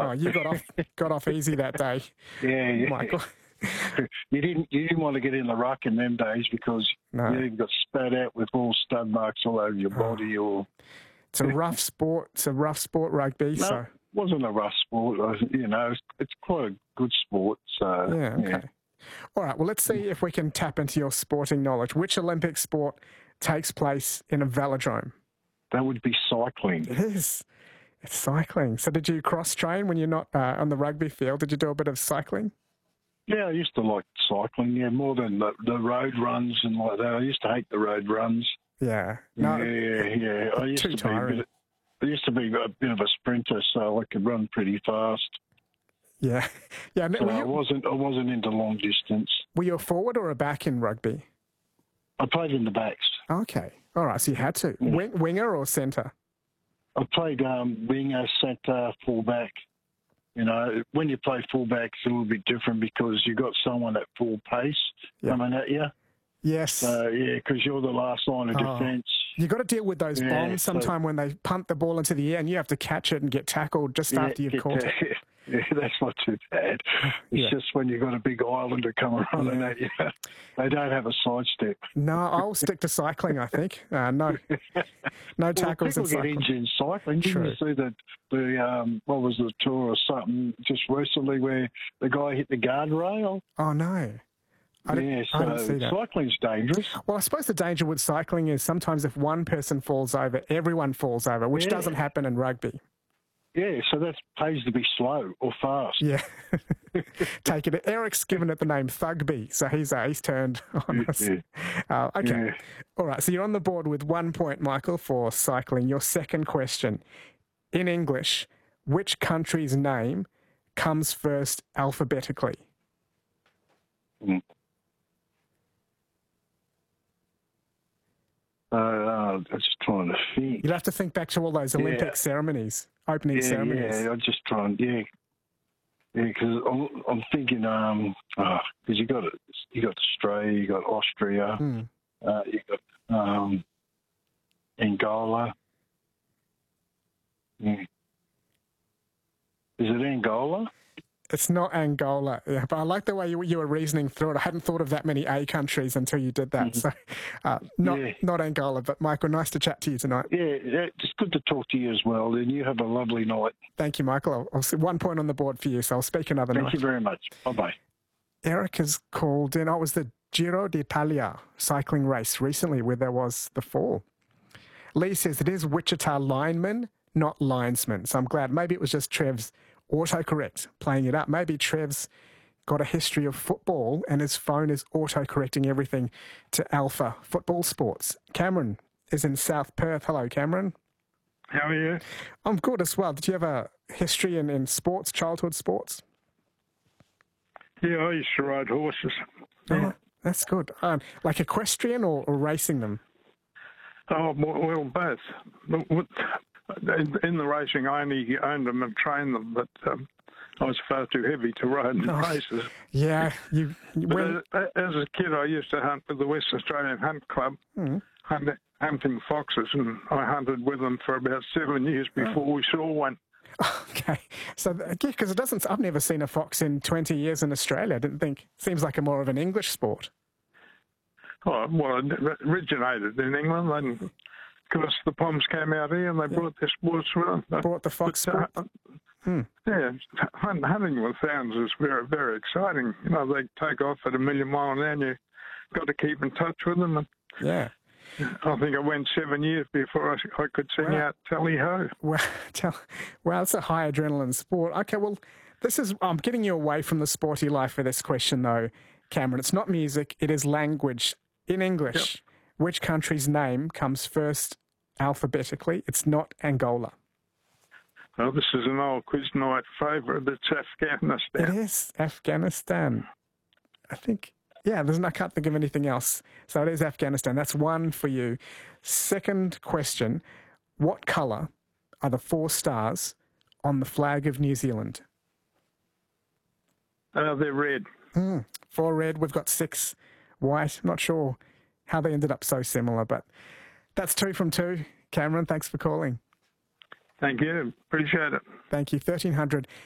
Oh, you got off easy that day. Yeah. Michael. You didn't want to get in the ruck in them days because No. you got spat out with all stud marks all over your body. Or It's a rough sport. It's a rough sport, rugby. no, So it wasn't a rough sport. It's quite a good sport. So yeah, okay. All right. Well, let's see if we can tap into your sporting knowledge. Which Olympic sport takes place in a velodrome? That would be cycling. It is. It's cycling. So did you cross-train when you're not on the rugby field? Did you do a bit of cycling? Yeah, I used to like cycling. Yeah, more than the road runs and like that. I used to hate the road runs. Yeah. No, Yeah. I used too to tiring. I used to be a bit of a sprinter, so I could run pretty fast. Yeah. Yeah. So I wasn't into long distance. Were you a forward or a back in rugby? I played in the backs. Okay. All right. So you had to. Winger or centre? I played winger, centre, fullback. You know, when you play fullback, it's a little bit different because you got someone at full pace coming at you. Yes. So, because you're the last line of defence. You got to deal with those bombs sometime when they punt the ball into the air and you have to catch it and get tackled just after you've caught it. Yeah, that's not too bad. It's just when you've got a big islander coming running at you. They don't have a sidestep. No, I'll stick to cycling, I think. No tackles in people get cycling. injured in cycling. Didn't you see the what was the tour or something just recently where the guy hit the guardrail? Oh, no. I didn't see that. Cycling's dangerous. Well, I suppose the danger with cycling is sometimes if one person falls over, everyone falls over, which doesn't happen in rugby. Yeah, so that pays to be slow or fast. Yeah. Take it. Eric's given it the name Thugby, so he's turned on us. Yeah. Okay. Yeah. All right, so you're on the board with 1 point, Michael, for cycling. Your second question. In English, which country's name comes first alphabetically? I'm just trying to think. You'll have to think back to all those Olympic ceremonies, opening ceremonies. Yeah, I just try and because I'm thinking because you got Australia, you got Austria, you got Angola. Is it Angola? It's not Angola, but I like the way you were reasoning through it. I hadn't thought of that many A countries until you did that. So, not Angola, but Michael, nice to chat to you tonight. Yeah, it's good to talk to you as well, and you have a lovely night. Thank you, Michael. I'll see 1 point on the board for you, so I'll speak another night. Thank you very much. Bye-bye. Eric has called in. It was the Giro d'Italia cycling race recently where there was the fall. Lee says it is Wichita lineman, not linesman. So I'm glad. Maybe it was just Trev's autocorrect playing it up. Maybe Trev's got a history of football and his phone is autocorrecting everything to Alpha Football Sports. Cameron is in South Perth. Hello, Cameron. How are you? I'm good as well. Did you have a history in sports, childhood sports? Yeah, I used to ride horses. Oh, that's good. Like equestrian or racing them? Oh, well, both. In the racing, I only owned them and trained them, but I was far too heavy to ride in races. Yeah. As a kid, I used to hunt with the West Australian Hunt Club, hunting foxes, and I hunted with them for about 7 years before we saw one. Okay. So, because I've never seen a fox in 20 years in Australia. I didn't think, seems like more of an English sport. Oh, well, it originated in England, and of course the Poms came out here and they brought their sports with them. Brought the fox sport? Yeah, hunting with hounds is very, very exciting. You know, they take off at 1,000,000 miles an hour and you've got to keep in touch with them. And yeah. I think I went 7 years before I could sing out Tally Ho. Well, it's a high adrenaline sport. Okay, well, I'm getting you away from the sporty life for this question, though, Cameron. It's not music, it is language. In English, which country's name comes first alphabetically? It's not Angola. Well, this is an old quiz night favourite. It's Afghanistan. It is Afghanistan. I think, I can't think of anything else. So it is Afghanistan. That's one for you. Second question, what colour are the 4 stars on the flag of New Zealand? They're red. 4 red, we've got 6 white. I'm not sure how they ended up so similar, but that's 2 from 2. Cameron, thanks for calling. Thank you. Appreciate it. Thank you. 1300